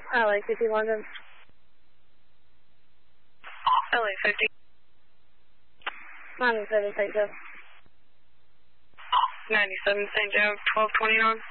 LA 50 London. LA 50. 97 St. Joe. 97 St. Joe, 1220 on.